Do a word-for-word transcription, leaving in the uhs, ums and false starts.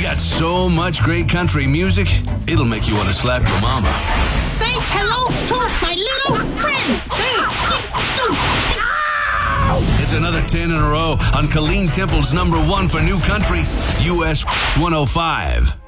got so much great country music, it'll make you want to slap your mama. Say hello to my little friend. It's another ten in a row on Colleen Temple's number one for new country, U S one oh five.